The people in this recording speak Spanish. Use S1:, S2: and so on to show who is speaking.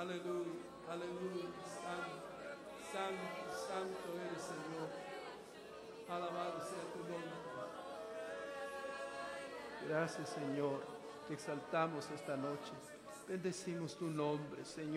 S1: aleluya, aleluya. Santo, santo, santo eres, Señor. Alabado sea tu nombre. Gracias, Señor. Te exaltamos esta noche. Bendecimos tu nombre, Señor.